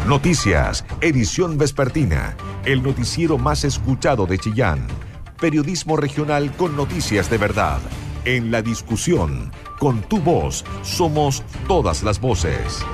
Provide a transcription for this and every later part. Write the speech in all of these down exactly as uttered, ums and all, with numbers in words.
Noticias, edición vespertina, el noticiero más escuchado de Chillán. Periodismo regional con noticias de verdad. En la discusión, con tu voz, somos todas las voces.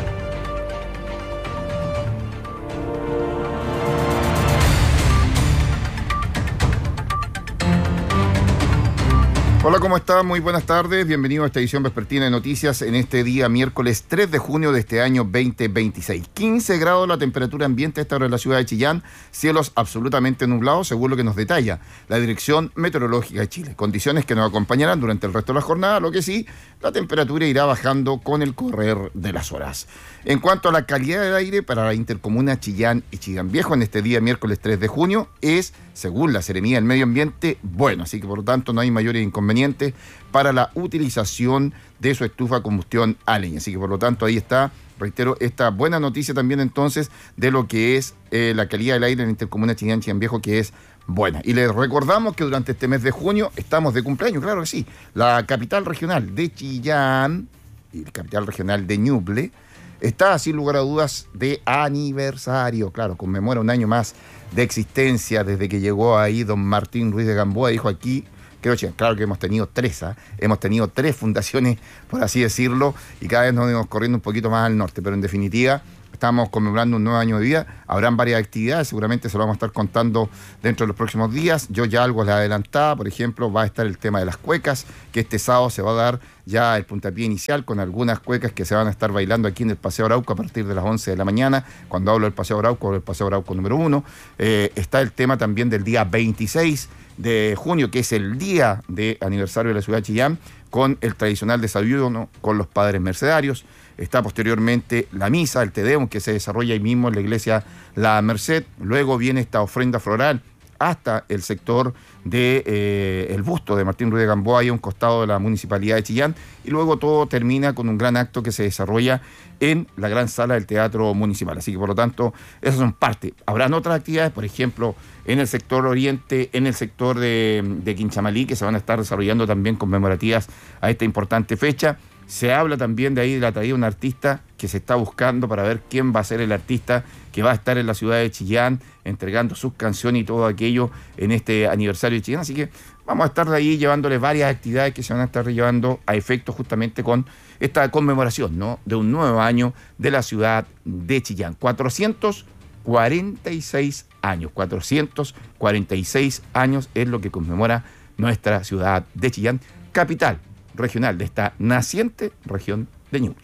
Hola, ¿cómo está? Muy buenas tardes. Bienvenido a esta edición vespertina de noticias en este día miércoles tres de junio de este año veinte veintiséis. quince grados la temperatura ambiente a esta hora en la ciudad de Chillán, cielos absolutamente nublados, según lo que nos detalla la Dirección Meteorológica de Chile. Condiciones que nos acompañarán durante el resto de la jornada, lo que sí, la temperatura irá bajando con el correr de las horas. En cuanto a la calidad del aire para la intercomuna Chillán y Chillán Viejo en este día miércoles tres de junio es, según la Seremía del Medio Ambiente, bueno, así que por lo tanto no hay mayores inconvenientes para la utilización de su estufa a combustión a leña. Así que por lo tanto ahí está, reitero, esta buena noticia también entonces de lo que es eh, la calidad del aire en la intercomuna Chillán, Chillán Viejo, que es buena. Y les recordamos que durante este mes de junio estamos de cumpleaños, claro que sí. La capital regional de Chillán y la capital regional de Ñuble está, sin lugar a dudas, de aniversario. Claro, conmemora un año más de existencia desde que llegó ahí don Martín Ruiz de Gamboa. Dijo aquí, creo que, claro que hemos tenido tres, ¿eh? hemos tenido tres fundaciones, por así decirlo, y cada vez nos vamos corriendo un poquito más al norte, pero en definitiva estamos conmemorando un nuevo año de vida. Habrán varias actividades, seguramente se lo vamos a estar contando dentro de los próximos días. Yo ya algo les adelantaba, por ejemplo, va a estar el tema de las cuecas, que este sábado se va a dar ya el puntapié inicial con algunas cuecas que se van a estar bailando aquí en el Paseo Arauco a partir de las once de la mañana. Cuando hablo del Paseo Arauco, el Paseo Arauco número uno. Eh, está el tema también del día veintiséis de junio, que es el día de aniversario de la ciudad de Chillán, con el tradicional desayuno con los padres mercedarios. Está posteriormente la misa, el Te Deum, que se desarrolla ahí mismo en la iglesia La Merced. Luego viene esta ofrenda floral hasta el sector del de, eh, busto de Martín Ruiz de Gamboa, ahí a un costado de la Municipalidad de Chillán. Y luego todo termina con un gran acto que se desarrolla en la gran sala del Teatro Municipal. Así que, por lo tanto, esas son parte. Habrán otras actividades, por ejemplo, en el sector oriente, en el sector de, de Quinchamalí, que se van a estar desarrollando también conmemorativas a esta importante fecha. Se habla también de ahí de la traída de un artista que se está buscando para ver quién va a ser el artista que va a estar en la ciudad de Chillán entregando sus canciones y todo aquello en este aniversario de Chillán. Así que vamos a estar de ahí llevándoles varias actividades que se van a estar llevando a efecto justamente con esta conmemoración, ¿no?, de un nuevo año de la ciudad de Chillán. cuatrocientos cuarenta y seis años, cuatrocientos cuarenta y seis años es lo que conmemora nuestra ciudad de Chillán, capital regional de esta naciente región de Ñuble.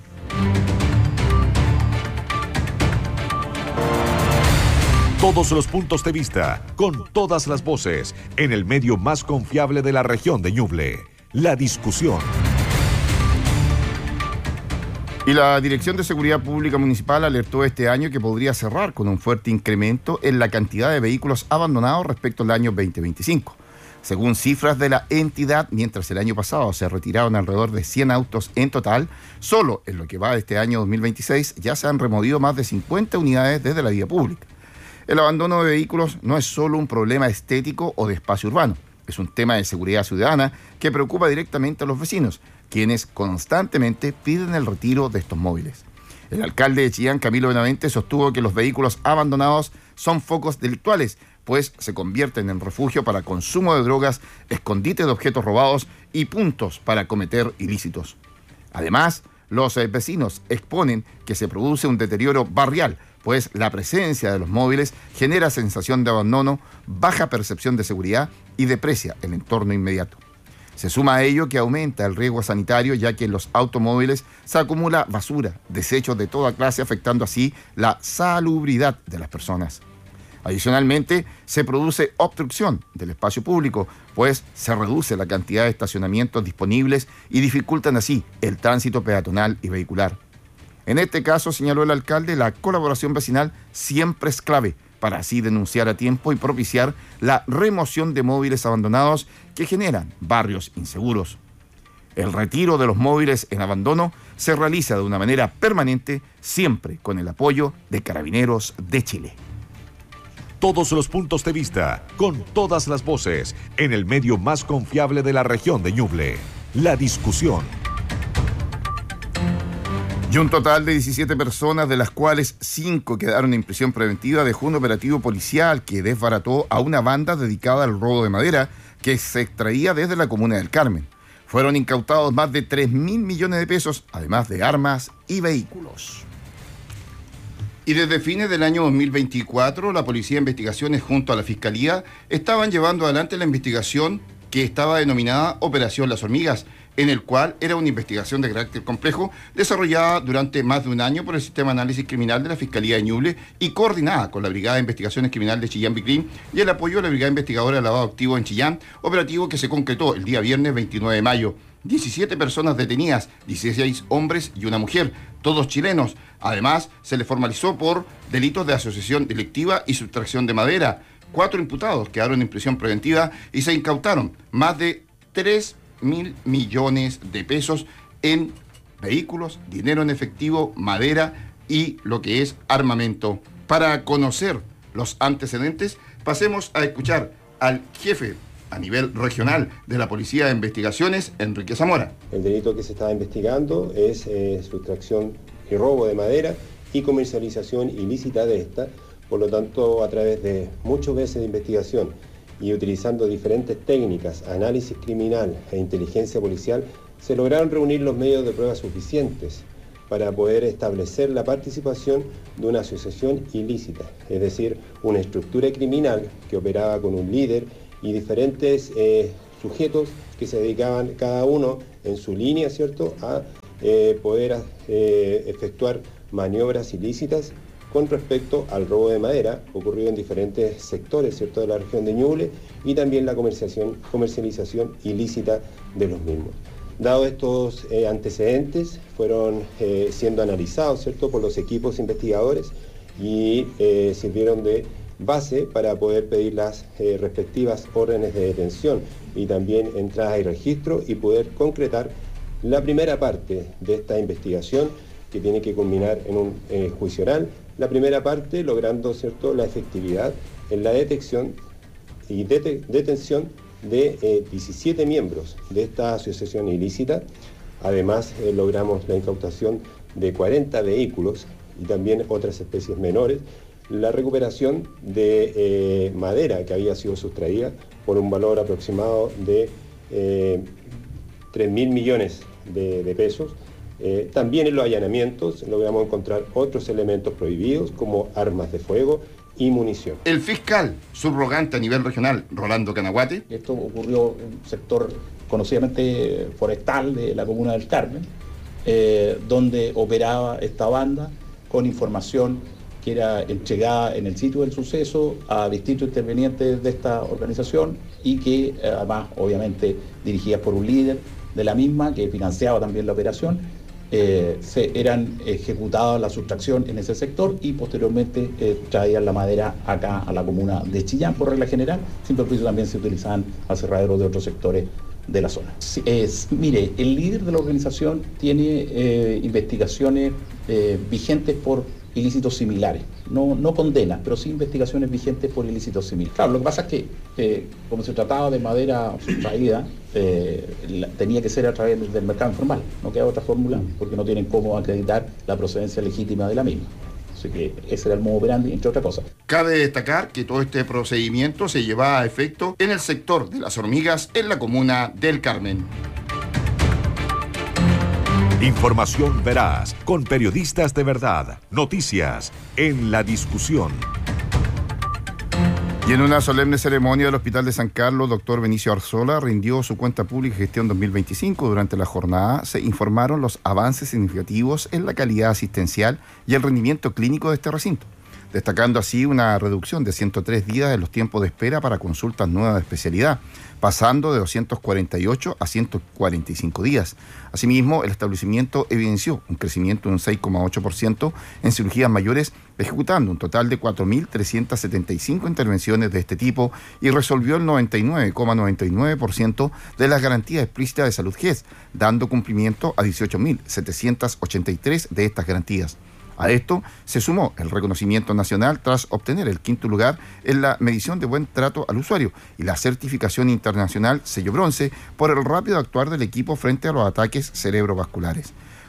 Todos los puntos de vista, con todas las voces, en el medio más confiable de la región de Ñuble. La discusión. Y la Dirección de Seguridad Pública Municipal alertó este año que podría cerrar con un fuerte incremento en la cantidad de vehículos abandonados respecto al año veinte veinticinco. Según cifras de la entidad, mientras el año pasado se retiraron alrededor de cien autos en total, solo en lo que va de este año dos mil veintiséis ya se han removido más de cincuenta unidades desde la vía pública. El abandono de vehículos no es solo un problema estético o de espacio urbano, es un tema de seguridad ciudadana que preocupa directamente a los vecinos, quienes constantemente piden el retiro de estos móviles. El alcalde de Chillán, Camilo Benavente, sostuvo que los vehículos abandonados son focos delictuales, pues se convierten en refugio para consumo de drogas, escondite de objetos robados y puntos para cometer ilícitos. Además, los vecinos exponen que se produce un deterioro barrial, pues la presencia de los móviles genera sensación de abandono, baja percepción de seguridad y deprecia el entorno inmediato. Se suma a ello que aumenta el riesgo sanitario, ya que en los automóviles se acumula basura, desechos de toda clase, afectando así la salubridad de las personas. Adicionalmente, se produce obstrucción del espacio público, pues se reduce la cantidad de estacionamientos disponibles y dificultan así el tránsito peatonal y vehicular. En este caso, señaló el alcalde, la colaboración vecinal siempre es clave para así denunciar a tiempo y propiciar la remoción de móviles abandonados que generan barrios inseguros. El retiro de los móviles en abandono se realiza de una manera permanente, siempre con el apoyo de Carabineros de Chile. Todos los puntos de vista, con todas las voces, en el medio más confiable de la región de Ñuble. La discusión. Y un total de diecisiete personas, de las cuales cinco quedaron en prisión preventiva, dejó un operativo policial que desbarató a una banda dedicada al robo de madera que se extraía desde la comuna del Carmen. Fueron incautados más de tres mil millones de pesos, además de armas y vehículos. Y desde fines del año dos mil veinticuatro, la Policía de Investigaciones junto a la Fiscalía estaban llevando adelante la investigación que estaba denominada Operación Las Hormigas, en el cual era una investigación de carácter complejo desarrollada durante más de un año por el Sistema de Análisis Criminal de la Fiscalía de Ñuble y coordinada con la Brigada de Investigaciones Criminales de Chillán Biclín y el apoyo de la Brigada Investigadora de Lavado Activo en Chillán, operativo que se concretó el día viernes veintinueve de mayo. diecisiete personas detenidas, dieciséis hombres y una mujer, todos chilenos. Además, se les formalizó por delitos de asociación delictiva y sustracción de madera. Cuatro imputados quedaron en prisión preventiva y se incautaron más de tres mil millones de pesos en vehículos, dinero en efectivo, madera y lo que es armamento. Para conocer los antecedentes, pasemos a escuchar al jefe a nivel regional de la Policía de Investigaciones, Enrique Zamora. El delito que se está investigando es eh, sustracción y robo de madera y comercialización ilícita de esta. Por lo tanto, a través de muchos meses de investigación y utilizando diferentes técnicas, análisis criminal e inteligencia policial, se lograron reunir los medios de prueba suficientes para poder establecer la participación de una asociación ilícita, es decir, una estructura criminal que operaba con un líder y diferentes eh, sujetos que se dedicaban cada uno en su línea, ¿cierto?, a eh, poder eh, efectuar maniobras ilícitas con respecto al robo de madera ocurrido en diferentes sectores, ¿cierto?, de la región de Ñuble y también la comercialización, comercialización ilícita de los mismos. Dados estos eh, antecedentes, fueron eh, siendo analizados, ¿cierto?, por los equipos investigadores y eh, sirvieron de base para poder pedir las eh, respectivas órdenes de detención y también entrada y registro y poder concretar la primera parte de esta investigación que tiene que culminar en un eh, juicio oral. La primera parte logrando, ¿cierto?, la efectividad en la detección y det detención de eh, diecisiete miembros de esta asociación ilícita. Además, eh, logramos la incautación de cuarenta vehículos y también otras especies menores, la recuperación de eh, madera que había sido sustraída por un valor aproximado de eh, tres mil millones de, de pesos. Eh, también en los allanamientos logramos encontrar otros elementos prohibidos como armas de fuego y munición. El fiscal subrogante a nivel regional, Rolando Canaguate. Esto ocurrió en un sector conocidamente forestal de la comuna del Carmen, eh, donde operaba esta banda con información que era entregada en el sitio del suceso a distintos intervenientes de esta organización y que además obviamente dirigida por un líder de la misma que financiaba también la operación. Eh, se eran ejecutadas la sustracción en ese sector y posteriormente eh, traían la madera acá a la comuna de Chillán por regla general, sin perjuicio también se utilizaban aserraderos de otros sectores de la zona. Es, mire, el líder de la organización tiene eh, investigaciones eh, vigentes por ilícitos similares, no, no condenas, pero sí investigaciones vigentes por ilícitos similares. Claro, lo que pasa es que eh, como se trataba de madera sustraída, eh, la, tenía que ser a través del, del mercado informal, no queda otra fórmula porque no tienen cómo acreditar la procedencia legítima de la misma. Así que ese era el modo operandi, entre otras cosas. Cabe destacar que todo este procedimiento se llevaba a efecto en el sector de Las Hormigas, en la comuna del Carmen. Información veraz, con periodistas de verdad. Noticias en la discusión. Y en una solemne ceremonia del Hospital de San Carlos, doctor Benicio Arzola rindió su cuenta pública y gestión dos mil veinticinco. Durante la jornada se informaron los avances significativos en la calidad asistencial y el rendimiento clínico de este recinto, destacando así una reducción de ciento tres días en los tiempos de espera para consultas nuevas de especialidad, pasando de doscientos cuarenta y ocho a ciento cuarenta y cinco días. Asimismo, el establecimiento evidenció un crecimiento de un seis coma ocho por ciento en cirugías mayores, ejecutando un total de cuatro mil trescientas setenta y cinco intervenciones de este tipo y resolvió el noventa y nueve coma noventa y nueve por ciento de las garantías explícitas de Salud G E S, dando cumplimiento a dieciocho mil setecientas ochenta y tres de estas garantías. A esto se sumó el reconocimiento nacional tras obtener el quinto lugar en la medición de buen trato al usuario y la certificación internacional sello bronce por el rápido actuar del equipo frente a los ataques cerebrovasculares.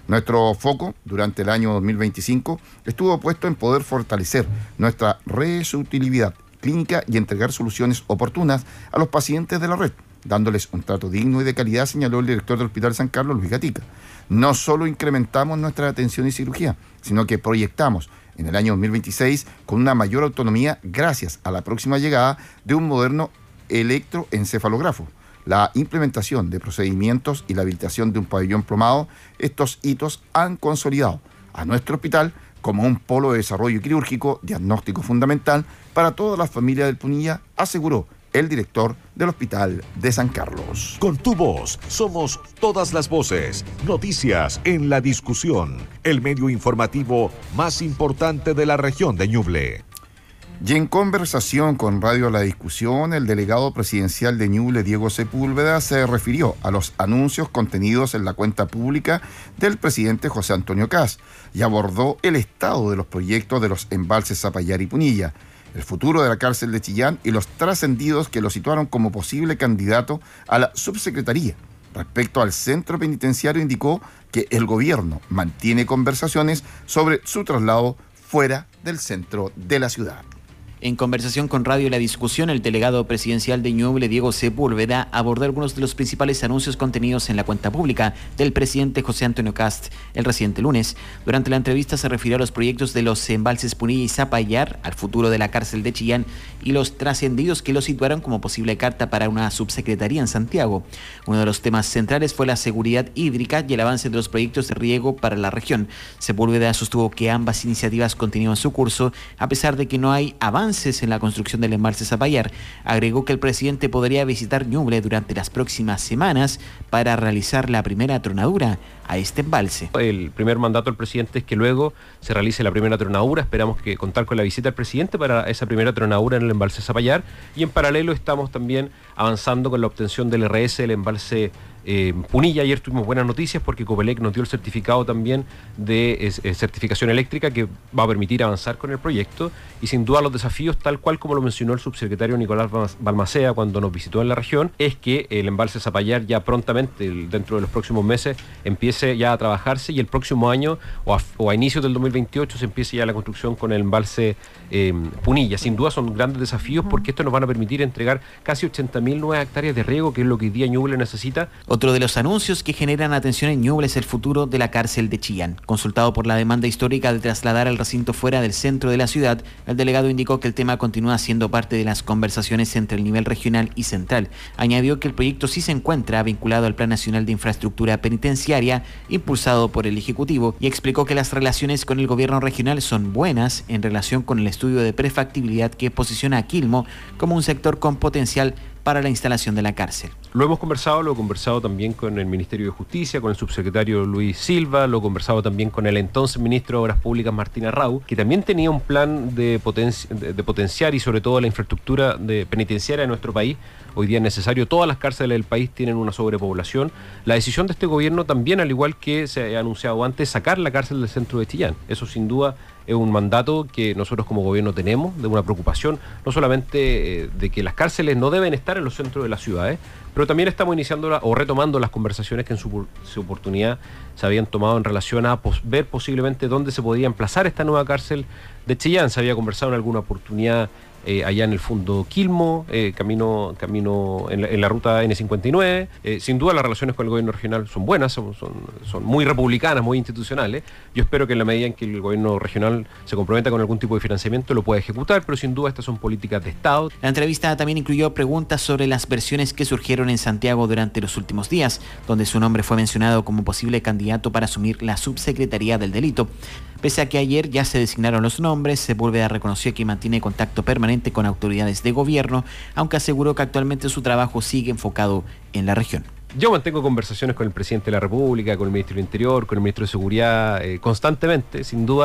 Nuestro foco durante el año dos mil veinticinco estuvo puesto en poder fortalecer nuestra resolutividad clínica y entregar soluciones oportunas a los pacientes de la red, dándoles un trato digno y de calidad, señaló el director del Hospital San Carlos, Luis Gatica. No solo incrementamos nuestra atención y cirugía, sino que proyectamos en el año dos mil veintiséis con una mayor autonomía gracias a la próxima llegada de un moderno electroencefalógrafo, la implementación de procedimientos y la habilitación de un pabellón plomado. Estos hitos han consolidado a nuestro hospital como un polo de desarrollo quirúrgico, diagnóstico fundamental para todas las familias del Punilla, aseguró el director del Hospital de San Carlos. Con tu voz somos todas las voces. Noticias en la discusión. El medio informativo más importante de la región de Ñuble. Y en conversación con Radio La Discusión, el delegado presidencial de Ñuble, Diego Sepúlveda, se refirió a los anuncios contenidos en la cuenta pública del presidente José Antonio Kast y abordó el estado de los proyectos de los embalses Zapallar y Punilla, el futuro de la cárcel de Chillán y los trascendidos que lo situaron como posible candidato a la subsecretaría. Respecto al centro penitenciario, indicó que el gobierno mantiene conversaciones sobre su traslado fuera del centro de la ciudad. En conversación con Radio La Discusión, el delegado presidencial de Ñuble, Diego Sepúlveda, abordó algunos de los principales anuncios contenidos en la cuenta pública del presidente José Antonio Kast el reciente lunes. Durante la entrevista se refirió a los proyectos de los embalses Punilla y Zapallar, al futuro de la cárcel de Chillán y los trascendidos que lo situaron como posible carta para una subsecretaría en Santiago. Uno de los temas centrales fue la seguridad hídrica y el avance de los proyectos de riego para la región. Sepúlveda sostuvo que ambas iniciativas continúan su curso, a pesar de que no hay avance en la construcción del embalse Zapallar. Agregó que el presidente podría visitar Ñuble durante las próximas semanas para realizar la primera tronadura a este embalse. El primer mandato del presidente es que luego se realice la primera tronadura. Esperamos que contar con la visita del presidente para esa primera tronadura en el embalse Zapallar, y en paralelo estamos también avanzando con la obtención del R S del embalse Eh, Punilla. Ayer tuvimos buenas noticias porque Copelec nos dio el certificado también de eh, certificación eléctrica que va a permitir avanzar con el proyecto, y sin duda los desafíos, tal cual como lo mencionó el subsecretario Nicolás Balmaceda cuando nos visitó en la región, es que el embalse Zapallar ya prontamente, dentro de los próximos meses, empiece ya a trabajarse, y el próximo año o a, o a inicios del dos mil veintiocho se empiece ya la construcción con el embalse eh, Punilla. Sin duda son grandes desafíos porque esto nos van a permitir entregar casi ochenta mil nuevas hectáreas de riego, que es lo que hoy día Ñuble necesita. Otro de los anuncios que generan atención en Ñuble es el futuro de la cárcel de Chillán. Consultado por la demanda histórica de trasladar el recinto fuera del centro de la ciudad, el delegado indicó que el tema continúa siendo parte de las conversaciones entre el nivel regional y central. Añadió que el proyecto sí se encuentra vinculado al Plan Nacional de Infraestructura Penitenciaria, impulsado por el Ejecutivo, y explicó que las relaciones con el gobierno regional son buenas en relación con el estudio de prefactibilidad que posiciona a Quilmo como un sector con potencial para la instalación de la cárcel. Lo hemos conversado, lo he conversado también con el Ministerio de Justicia, con el subsecretario Luis Silva, lo he conversado también con el entonces ministro de Obras Públicas, Martín Arrau, que también tenía un plan de, potenci- de, de potenciar y sobre todo la infraestructura de penitenciaria de nuestro país. Hoy día es necesario, todas las cárceles del país tienen una sobrepoblación. La decisión de este gobierno también, al igual que se ha anunciado antes, sacar la cárcel del centro de Chillán. Eso sin duda es un mandato que nosotros como gobierno tenemos, de una preocupación, no solamente eh, de que las cárceles no deben estar en los centros de las ciudades, pero también estamos iniciando la, o retomando las conversaciones que en su, su oportunidad se habían tomado en relación a pos, ver posiblemente dónde se podía emplazar esta nueva cárcel de Chillán. Se había conversado en alguna oportunidad Eh, allá en el fondo Quilmo, eh, camino, camino en, la, en la ruta ene cincuenta y nueve. Eh, sin duda las relaciones con el gobierno regional son buenas, son, son, son muy republicanas, muy institucionales. Yo espero que en la medida en que el gobierno regional se comprometa con algún tipo de financiamiento lo pueda ejecutar, pero sin duda estas son políticas de Estado. La entrevista también incluyó preguntas sobre las versiones que surgieron en Santiago durante los últimos días, donde su nombre fue mencionado como posible candidato para asumir la subsecretaría del delito. Pese a que ayer ya se designaron los nombres, Sepúlveda reconoció que mantiene contacto permanente con autoridades de gobierno, aunque aseguró que actualmente su trabajo sigue enfocado en la región. Yo mantengo conversaciones con el presidente de la República, con el ministro del Interior, con el ministro de Seguridad, eh, constantemente. Sin duda,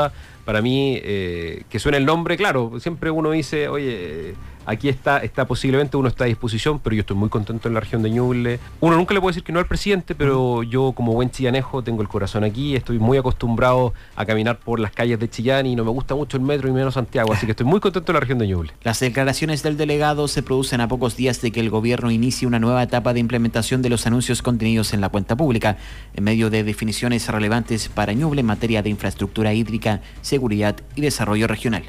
para mí, eh, que suene el nombre, claro, siempre uno dice, oye, aquí está, está posiblemente uno está a disposición, pero yo estoy muy contento en la región de Ñuble. Uno nunca le puede decir que no al presidente, pero yo como buen chillanejo tengo el corazón aquí, estoy muy acostumbrado a caminar por las calles de Chillán y no me gusta mucho el metro y menos Santiago, así que estoy muy contento en la región de Ñuble. Las declaraciones del delegado se producen a pocos días de que el gobierno inicie una nueva etapa de implementación de los anuncios contenidos en la cuenta pública, en medio de definiciones relevantes para Ñuble en materia de infraestructura hídrica, seguridad y desarrollo regional.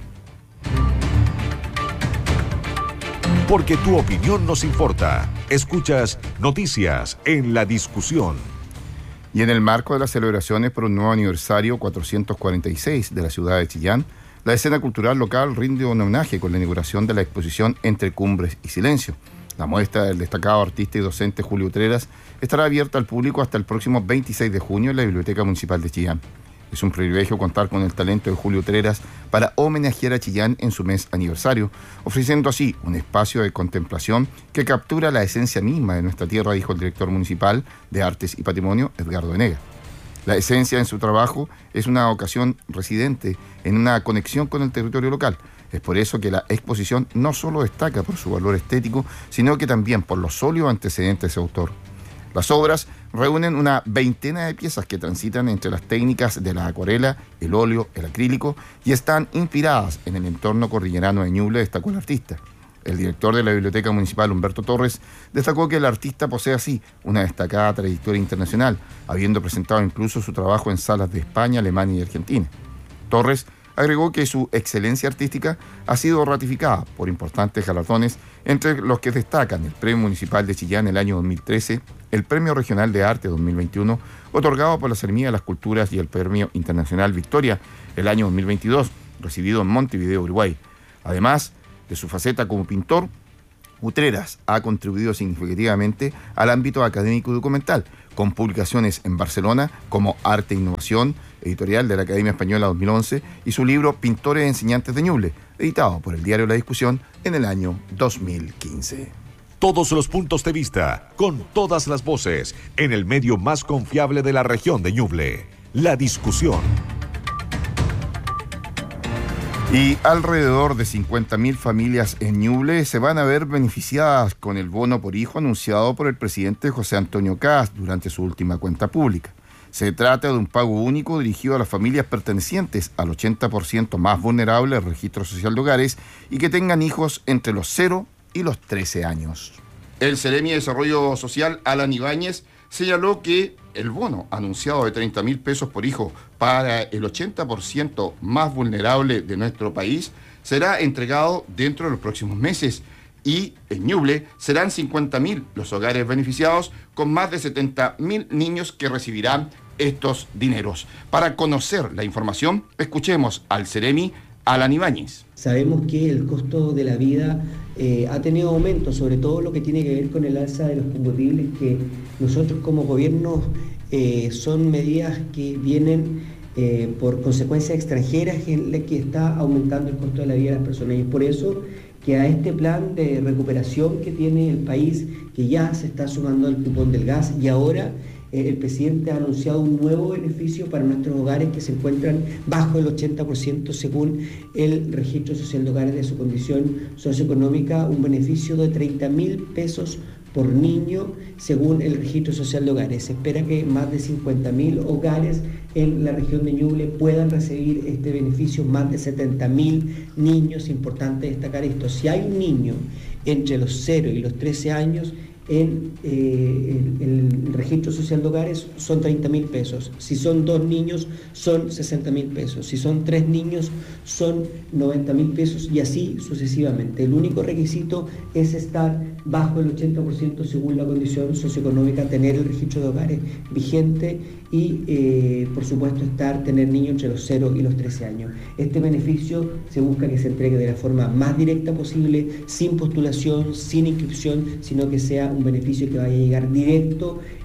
Porque tu opinión nos importa. Escuchas Noticias en la Discusión. Y en el marco de las celebraciones por un nuevo aniversario cuatrocientos cuarenta y seis de la ciudad de Chillán, la escena cultural local rinde un homenaje con la inauguración de la exposición Entre Cumbres y Silencio. La muestra del destacado artista y docente Julio Utreras estará abierta al público hasta el próximo veintiséis de junio en la Biblioteca Municipal de Chillán. Es un privilegio contar con el talento de Julio Utreras para homenajear a Chillán en su mes aniversario, ofreciendo así un espacio de contemplación que captura la esencia misma de nuestra tierra, dijo el director municipal de Artes y Patrimonio, Edgardo Venega. La esencia en su trabajo es una ocasión residente en una conexión con el territorio local. Es por eso que la exposición no solo destaca por su valor estético, sino que también por los sólidos antecedentes de su autor. Las obras reúnen una veintena de piezas que transitan entre las técnicas de la acuarela, el óleo, el acrílico y están inspiradas en el entorno cordillerano de Ñuble, destacó el artista. El director de la Biblioteca Municipal, Humberto Torres, destacó que el artista posee así una destacada trayectoria internacional, habiendo presentado incluso su trabajo en salas de España, Alemania y Argentina. Torres agregó que su excelencia artística ha sido ratificada por importantes galardones, entre los que destacan el Premio Municipal de Chillán el año dos mil trece, el Premio Regional de Arte dos mil veintiuno, otorgado por la Seremía de las Culturas, y el Premio Internacional Victoria el año dos mil veintidós, recibido en Montevideo, Uruguay. Además de su faceta como pintor, Utreras ha contribuido significativamente al ámbito académico y documental, con publicaciones en Barcelona como Arte e Innovación, editorial de la Academia Española dos mil once, y su libro Pintores Enseñantes de Ñuble, editado por el diario La Discusión en el año dos mil quince. Todos los puntos de vista, con todas las voces, en el medio más confiable de la región de Ñuble, La Discusión. Y alrededor de cincuenta mil familias en Ñuble se van a ver beneficiadas con el bono por hijo anunciado por el presidente José Antonio Kast durante su última cuenta pública. Se trata de un pago único dirigido a las familias pertenecientes al ochenta por ciento más vulnerable del registro social de hogares y que tengan hijos entre los cero y los trece años. El Seremi de Desarrollo Social, Alan Ibáñez, señaló que el bono anunciado de treinta mil pesos por hijo para el ochenta por ciento más vulnerable de nuestro país será entregado dentro de los próximos meses, y en Ñuble serán cincuenta mil los hogares beneficiados, con más de setenta mil niños que recibirán estos dineros. Para conocer la información, escuchemos al Seremi Alan Ibáñez. Sabemos que el costo de la vida eh, ha tenido aumento, sobre todo lo que tiene que ver con el alza de los combustibles, que nosotros como gobierno eh, son medidas que vienen eh, por consecuencias extranjeras en las que está aumentando el costo de la vida de las personas, y es por eso que a este plan de recuperación que tiene el país, que ya se está sumando al cupón del gas, y ahora eh, el presidente ha anunciado un nuevo beneficio para nuestros hogares que se encuentran bajo el ochenta por ciento según el registro social de hogares de su condición socioeconómica, un beneficio de treinta mil pesos por niño según el registro social de hogares. Se espera que más de cincuenta mil hogares en la región de Ñuble puedan recibir este beneficio, más de setenta mil niños. Importante destacar esto: si hay un niño entre los cero y los trece años en eh, el, el registro social de hogares, son treinta mil pesos. Si son dos niños, son sesenta mil pesos. Si son tres niños, son noventa mil pesos, y así sucesivamente. El único requisito es estar bajo el ochenta por ciento según la condición socioeconómica, tener el registro de hogares vigente y, eh, por supuesto, estar, tener niños entre los cero y los trece años. Este beneficio se busca que se entregue de la forma más directa posible, sin postulación, sin inscripción, sino que sea un beneficio que vaya a llegar directo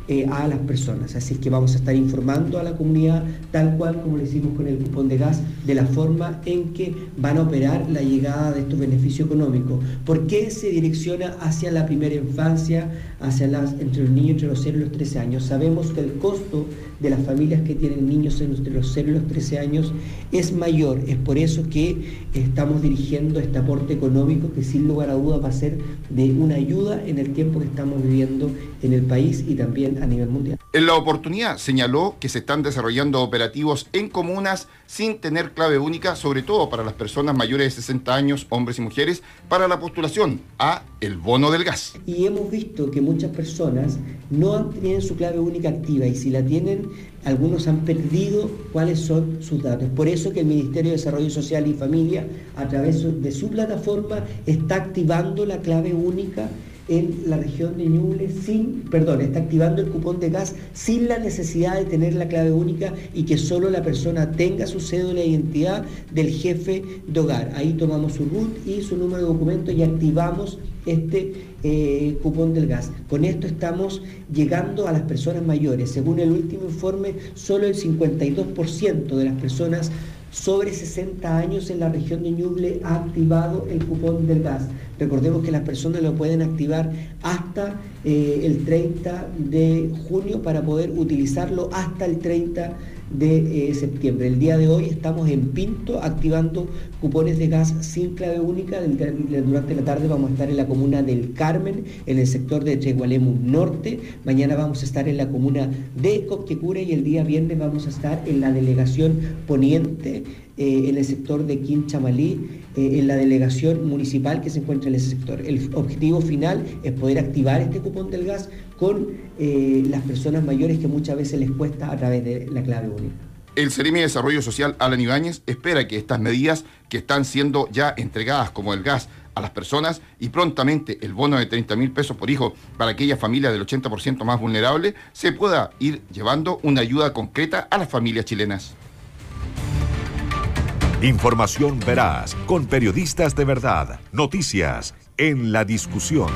eh, a las personas. Así que vamos a estar informando a la comunidad, tal cual como lo hicimos con el cupón de gas, de la forma en que van a operar la llegada de estos beneficios económicos. ¿Por qué se direcciona hacia la primera infancia, hacia las, entre los niños entre los cero y los trece años? Sabemos que el costo de las familias que tienen niños entre los cero y los trece años es mayor. Es por eso que estamos dirigiendo este aporte económico que sin lugar a dudas va a ser de una ayuda en el tiempo que estamos viviendo en el país y también a nivel mundial. En la oportunidad señaló que se están desarrollando operativos en comunas sin tener clave única, sobre todo para las personas mayores de sesenta años, hombres y mujeres, para la postulación a el bono del gas. Y hemos visto que muchas personas no tienen su clave única activa, y si la tienen, algunos han perdido cuáles son sus datos. Por eso que el Ministerio de Desarrollo Social y Familia, a través de su plataforma, está activando la clave única en la región de Ñuble, sin, perdón, está activando el cupón de gas sin la necesidad de tener la clave única y que solo la persona tenga su cédula de identidad del jefe de hogar. Ahí tomamos su R U T y su número de documento y activamos este eh, cupón del gas. Con esto estamos llegando a las personas mayores. Según el último informe, solo el cincuenta y dos por ciento de las personas sobre sesenta años en la región de Ñuble ha activado el cupón del gas. Recordemos que las personas lo pueden activar hasta eh, el treinta de junio para poder utilizarlo hasta el treinta de septiembre. El día de hoy estamos en Pinto activando cupones de gas sin clave única. Durante la tarde vamos a estar en la comuna del Carmen, en el sector de Chegualemu Norte. Mañana vamos a estar en la comuna de Copquecura y el día viernes vamos a estar en la delegación Poniente, eh, en el sector de Quinchamalí, eh, en la delegación municipal que se encuentra en ese sector. El objetivo final es poder activar este cupón del gas con eh, las personas mayores que muchas veces les cuesta a través de la clave única. El Seremi de Desarrollo Social, Alan Ibáñez, espera que estas medidas que están siendo ya entregadas, como el gas a las personas y prontamente el bono de treinta mil pesos por hijo para aquellas familias del ochenta por ciento más vulnerables, se pueda ir llevando una ayuda concreta a las familias chilenas. Información veraz, con periodistas de verdad. Noticias en la discusión.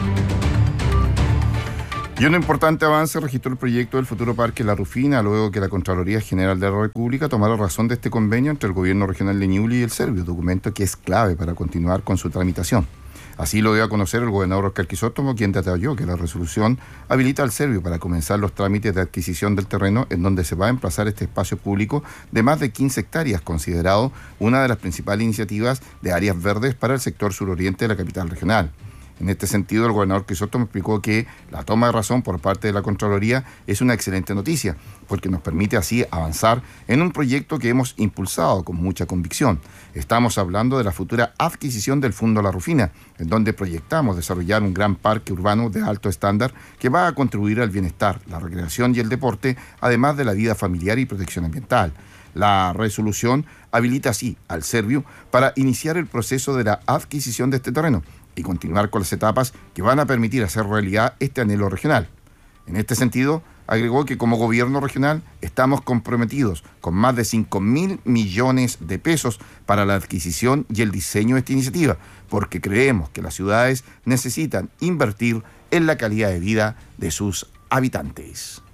Y un importante avance registró el proyecto del futuro Parque La Rufina, luego que la Contraloría General de la República tomara razón de este convenio entre el Gobierno Regional de Ñuble y el Servio, documento que es clave para continuar con su tramitación. Así lo dio a conocer el gobernador Óscar Quisóstomo, quien detalló que la resolución habilita al Servio para comenzar los trámites de adquisición del terreno en donde se va a emplazar este espacio público de más de quince hectáreas, considerado una de las principales iniciativas de áreas verdes para el sector suroriente de la capital regional. En este sentido, el gobernador Quisóstomo explicó que la toma de razón por parte de la Contraloría es una excelente noticia, porque nos permite así avanzar en un proyecto que hemos impulsado con mucha convicción. Estamos hablando de la futura adquisición del Fondo La Rufina, en donde proyectamos desarrollar un gran parque urbano de alto estándar que va a contribuir al bienestar, la recreación y el deporte, además de la vida familiar y protección ambiental. La resolución habilita así al Servio para iniciar el proceso de la adquisición de este terreno y continuar con las etapas que van a permitir hacer realidad este anhelo regional. En este sentido, agregó que como gobierno regional estamos comprometidos con más de cinco mil millones de pesos para la adquisición y el diseño de esta iniciativa, porque creemos que las ciudades necesitan invertir en la calidad de vida de sus habitantes.